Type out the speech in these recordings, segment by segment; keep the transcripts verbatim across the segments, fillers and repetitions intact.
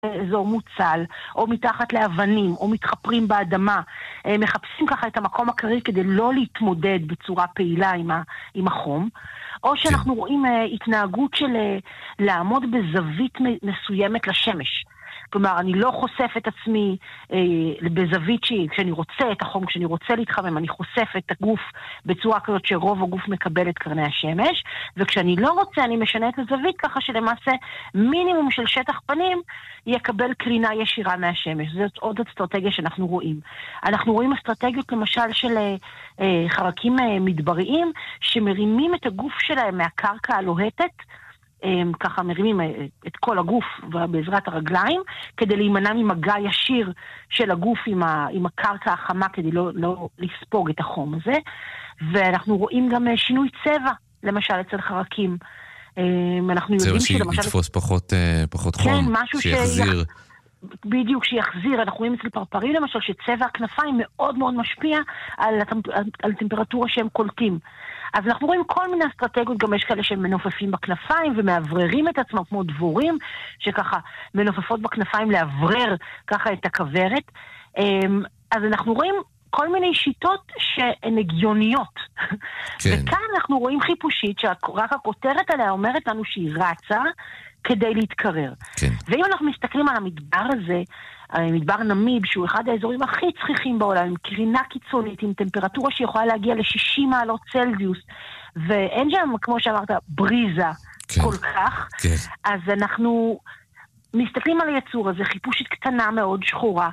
אזור מוצל, או מתחת לאבנים, או מתחפרים באדמה, מחפשים ככה את המקום הקריר כדי לא להתמודד בצורה פעילה עם, ה, עם החום, או שאנחנו כן. רואים התנהגות של לעמוד בזווית מסוימת לשמש. כלומר, אני לא חושף את עצמי אה, בזווית שהיא, כשאני רוצה את החום, כשאני רוצה להתחמם, אני חושף את הגוף בצורה כזאת שרוב הגוף מקבל את קרני השמש, וכשאני לא רוצה, אני משנה את הזווית ככה שלמעשה מינימום של שטח פנים יקבל קרינה ישירה מהשמש. זאת עוד אסטרטגיה שאנחנו רואים. אנחנו רואים אסטרטגיות למשל של אה, חרקים אה, מדבריים, שמרימים את הגוף שלהם מהקרקע הלוהטת, הם ככה מרימים את כל הגוף בעזרת הרגליים, כדי להימנע ממגע ישיר של הגוף עם, ה, עם הקרקע החמה, כדי לא, לא לספוג את החום הזה. ואנחנו רואים גם שינוי צבע, למשל אצל חרקים. אנחנו יודעים שלמשל... שיתפוס פחות, פחות כן, חום, משהו שיחזיר... ש... בדיוק, שיחזיר. אנחנו רואים אצל פרפרים למשל שצבע הכנפיים מאוד מאוד משפיע על, על, על טמפרטורה שהם קולטים. אז אנחנו רואים כל מיני אסטרטגיות, גם יש כאלה שהם מנופפים בכנפיים ומעבררים את עצמם כמו דבורים, שככה מנופפות בכנפיים לעברר ככה את הכוורת. אז אנחנו רואים כל מיני שיטות שהן הגיוניות. כן. וכאן אנחנו רואים חיפושית שרק הכותרת עליה אומרת לנו שהיא רצה כדי להתקרר. כן. ואם אנחנו מסתכלים על המדבר הזה, מדבר נמיב, שהוא אחד האזורים הכי צחיחים בעולם, עם קרינה קיצונית, עם טמפרטורה שיכולה להגיע ל-שישים מעלות צלזיוס, ואין שם, כמו שאמרת, בריזה כן. כל כך, כן. אז אנחנו מסתכלים על היצור הזה, חיפושית קטנה מאוד שחורה,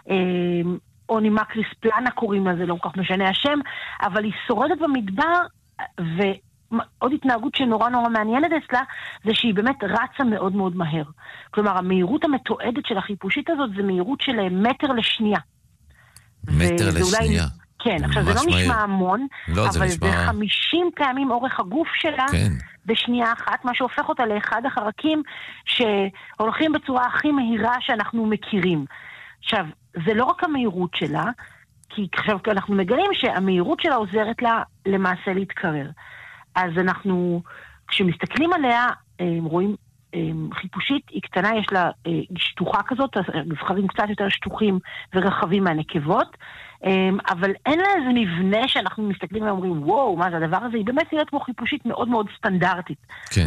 אונימקריס פלנה קוראים לזה, לא כל כך משנה השם, אבל היא שורדת במדבר, ו... עוד התנהגות שנורא נורא מעניינת אצלה, זה שהיא באמת רצה מאוד מאוד מהר. כלומר, המהירות המתועדת של החיפושית הזאת, זה מהירות של מטר לשנייה. מטר לשנייה. אולי... כן, עכשיו זה לא מהיר. נשמע המון, לא, אבל זה, נשמע... זה חמישים פעמים אורך הגוף שלה, כן. בשנייה אחת, מה שהופך אותה לאחד החרקים שהולכים בצורה הכי מהירה שאנחנו מכירים. עכשיו, זה לא רק המהירות שלה, כי עכשיו אנחנו מגלים שהמהירות שלה עוזרת לה למעשה להתקרר. אז אנחנו, כשמסתכלים עליה, רואים חיפושית, היא קטנה, יש לה שטוחה כזאת, גבחרים קצת יותר שטוחים ורחבים מהנקבות, אבל אין לה איזה מבנה שאנחנו מסתכלים ואומרים, וואו, מה זה הדבר הזה? היא באמת נראית כמו חיפושית מאוד מאוד סטנדרטית. כן.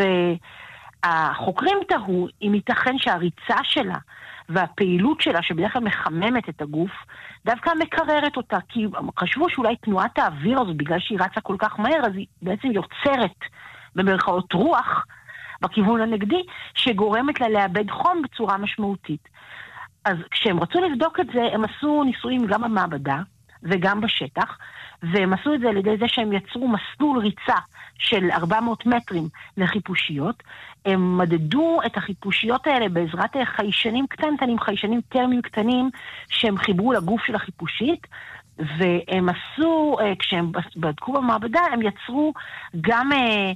והחוקרים תהו, אם ייתכן שהריצה שלה והפעילות שלה, שבדרך כלל מחממת את הגוף, דווקא מקררת אותה, כי חשבו שאולי תנועת האוויר הזאת, בגלל שהיא רצה כל כך מהר, אז היא בעצם יוצרת במרכאות רוח, בכיוון הנגדי, שגורמת לה לאבד חום בצורה משמעותית. אז כשהם רצו לבדוק את זה, הם עשו ניסויים גם במעבדה, וגם בשטח, והם עשו את זה על ידי זה שהם יצרו מסלול ריצה של ארבע מאות מטרים לחיפושיות. הם מדדו את החיפושיות האלה בעזרת חיישנים קטנטנים, חיישנים טרמיים קטנים, שהם חיברו לגוף של החיפושית, והם עשו, כשהם בדקו במעבדה, הם יצרו גם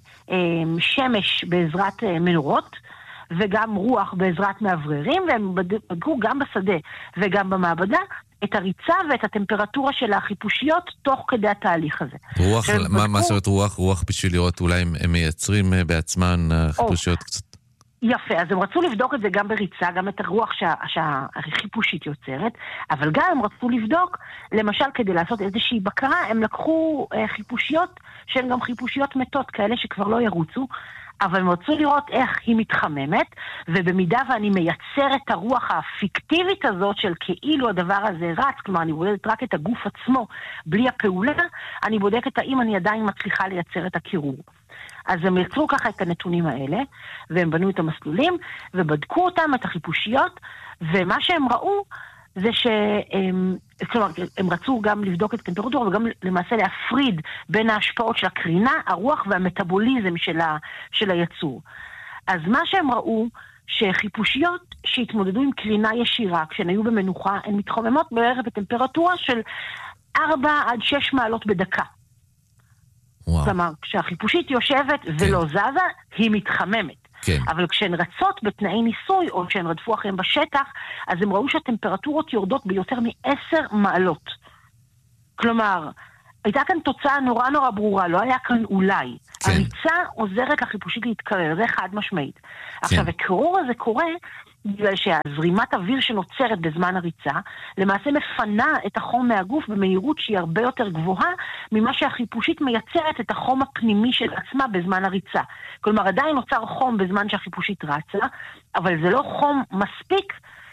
שמש בעזרת מנורות, וגם רוח בעזרת מאווררים, והם בדקו גם בשדה וגם במעבדה, את הריצה ואת הטמפרטורה של החיפושיות תוך כדי התהליך הזה. רוח, מה, מה זאת רוח? רוח בשביל לראות אולי הם, הם מייצרים בעצמן חיפושיות או, קצת. יפה, אז הם רצו לבדוק את זה גם בריצה, גם את הרוח שה, שהחיפושית יוצרת, אבל גם הם רצו לבדוק, למשל כדי לעשות איזושהי בקרה, הם לקחו חיפושיות שהן גם חיפושיות מתות, כאלה שכבר לא ירוצו, אבל הם רצו לראות איך היא מתחממת, ובמידה ואני מייצר את הרוח הפיקטיבית הזאת של כאילו הדבר הזה רץ, כלומר אני בודקת רק את הגוף עצמו, בלי הפעולה, אני בודקת האם אני עדיין מצליחה לייצר את הקירור. אז הם יצרו ככה את הנתונים האלה, והם בנו את המסלולים, ובדקו אותם, את החיפושיות, ומה שהם ראו, זה שהם, כלומר, הם רצו גם לבדוק את הטמפרטורה, וגם למעשה להפריד בין ההשפעות של הקרינה, הרוח והמטאבוליזם של, ה, של היצור. אז מה שהם ראו, שחיפושיות שהתמודדו עם קרינה ישירה, כשהן היו במנוחה, הן מתחוממות בערך בטמפרטורה של ארבע עד שש מעלות בדקה. וואו. כלומר, כשהחיפושית יושבת ולא כן. זזה, היא מתחממת. כן. אבל כשהן רצות בתנאי ניסוי, או כשהן רדפו אחריהם בשטח, אז הם ראו שהטמפרטורות יורדות ביותר מעשר מעלות. כלומר, הייתה כאן תוצאה נורא נורא ברורה, לא היה כאן אולי. כן. הריצה עוזרת לחיפושית להתקרר, זה חד משמעית. כן. עכשיו, הקירור הזה קורה בגלל שהזרימת אוויר שנוצרת בזמן הריצה, למעשה מפנה את החום מהגוף במהירות שהיא הרבה יותר גבוהה, ממה שהחיפושית מייצרת את החום הפנימי של עצמה בזמן הריצה. כלומר, עדיין נוצר חום בזמן שהחיפושית רצה, אבל זה לא חום מספיק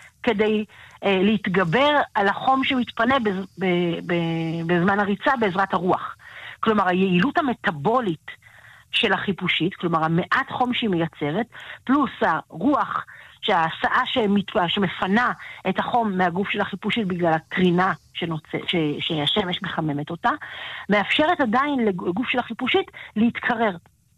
כדי אה, להתגבר על החום שמתפנה בז, ב, ב, בזמן הריצה בעזרת הרוח. כלומר, היעילות המטאבולית של החיפושית, כלומר, המעט חום שהיא מייצרת, פלוס הרוח שההסעה שמתפע, שמפנה את החום מהגוף של החיפושית בגלל הקרינה שנוצא, ש, שהשמש מחממת אותה, מאפשרת עדיין לגוף של החיפושית להתקרר.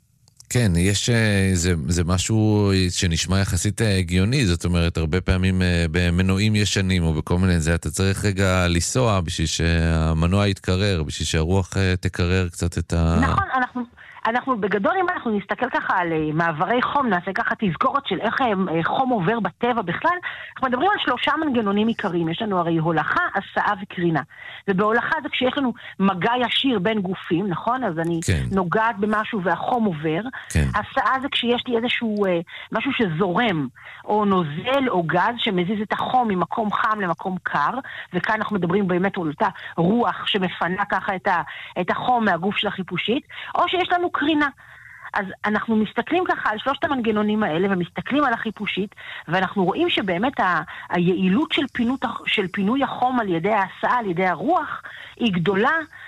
כן, יש, זה, זה משהו שנשמע יחסית הגיוני, זאת אומרת, הרבה פעמים במנועים ישנים או בכל מיני זה, אתה צריך רגע לנסוע בשביל שהמנוע יתקרר, בשביל שהרוח תקרר קצת את ה... נכון, אנחנו... אנחנו בגדול, אם אנחנו נסתכל ככה על מעברי חום, נעשה ככה תזכורת של איך חום עובר בטבע בכלל, אנחנו מדברים על שלושה מנגנונים עיקריים. יש לנו הרי הולכה, הסעה וקרינה. ובהולכה זה כשיש לנו מגע ישיר בין גופים, נכון? אז אני כן. נוגעת במשהו והחום עובר. כן. הסעה זה כשיש לי איזשהו משהו שזורם, או נוזל או גז שמזיז את החום ממקום חם למקום קר, וכאן אנחנו מדברים באמת על אותה רוח שמפנה ככה את, ה, את החום מהגוף של החיפושית, או שיש לנו קרינה. אז אנחנו מסתכלים ככה על שלושת המנגנונים האלה, ומסתכלים על החיפושית, ואנחנו רואים שבאמת ה- היעילות של, פינות, של פינוי החום על ידי ההסעה, על ידי הרוח, היא גדולה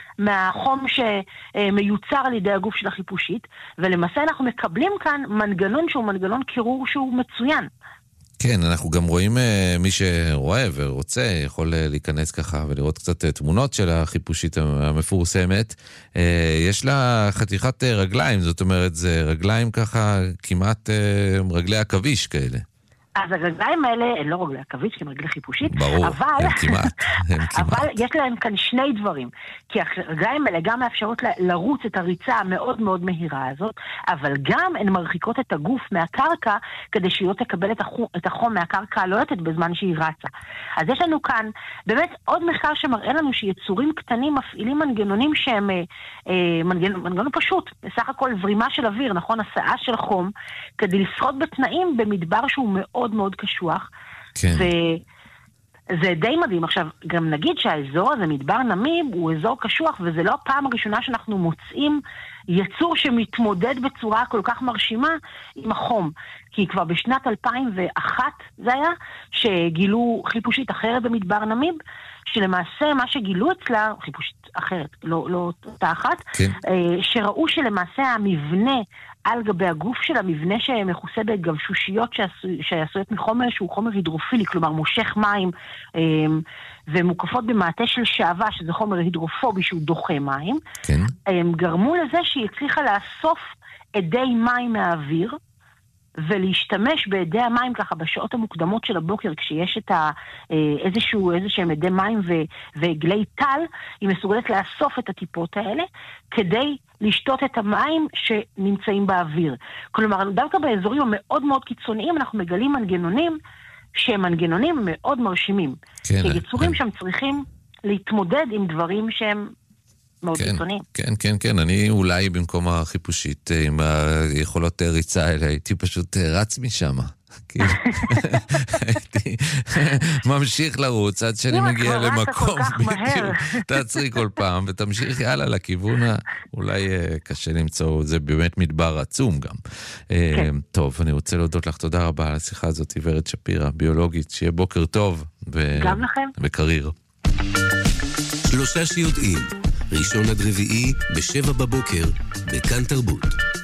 מהחום שמיוצר על ידי הגוף של החיפושית, ולמעשה אנחנו מקבלים כאן מנגנון שהוא מנגנון קירור שהוא מצוין. כן, אנחנו גם רואים, מי שרואה ורוצה, יכול להיכנס ככה ולראות קצת תמונות של החיפושית המפורסמת. יש לה חתיכת רגליים, זאת אומרת, זה רגליים ככה כמעט רגלי עכביש כאלה. אז הרגליים האלה הן לא רגלי עכביש, כי הם רגלי חיפושית. ברור, אבל, הם כמעט. הם אבל כמעט. יש להם כאן שני דברים. כי הרגליים האלה גם מאפשרות לרוץ את הריצה המאוד מאוד מהירה הזאת, אבל גם הן מרחיקות את הגוף מהקרקע, כדי שהיא לא תקבל את החום, את החום מהקרקע הלוהטת בזמן שהיא רצה. אז יש לנו כאן באמת עוד מחקר שמראה לנו שיצורים קטנים מפעילים מנגנונים שהם אה, מנגנון, מנגנון פשוט, בסך הכל זרימה של אוויר, נכון? הסעה של חום, כדי לשרוד בתנאים במדבר שהוא מאוד מאוד מאוד קשוח. כן. וזה די מדהים. עכשיו, גם נגיד שהאזור הזה, מדבר נמיב, הוא אזור קשוח, וזה לא הפעם הראשונה שאנחנו מוצאים יצור שמתמודד בצורה כל כך מרשימה עם החום. כי כבר בשנת אלפיים ואחת זה היה, שגילו חיפושית אחרת במדבר נמיב, שלמעשה מה שגילו אצלה, חיפושית אחרת, לא, לא אותה אחת, כן. שראו שלמעשה המבנה על גבי הגוף של המבנה שמכוסה בגבשושיות שעשויות מחומר שהוא חומר הידרופילי, כלומר מושך מים, ומוקפות במעטה של שעבה, שזה חומר הידרופובי שהוא דוחה מים, כן. הם גרמו לזה שהיא הצליחה לאסוף עדי מים מהאוויר, ולהשתמש בעדי המים ככה בשעות המוקדמות של הבוקר, כשיש את ה, איזשהו, איזשהם עדי מים ו, ועגלי טל, היא מסוגלת לאסוף את הטיפות האלה, כדי לשתות את המים שנמצאים באוויר. כלומר, דווקא באזורים המאוד מאוד קיצוניים, אנחנו מגלים מנגנונים, שהם מנגנונים מאוד מרשימים. כן, כי יצורים כן. שם צריכים להתמודד עם דברים שהם מאוד כן, קיצוניים. כן, כן, כן. אני אולי במקום החיפושית, עם היכולות ריצה האלה, הייתי פשוט רץ משם. הייתי ממשיך לרוץ עד שאני מגיע למקום. תעצרי כל פעם ותמשיך יאללה לכיוון, אולי קשה למצוא, זה באמת מדבר עצום גם. טוב, אני רוצה להודות לך, תודה רבה על השיחה הזאת, ורד שפירא, ביולוגית, שיהיה בוקר טוב. גם לכם. וקריר. שלושה שיודעים, ראשון עד רביעי בשבע בבוקר, בכאן תרבות.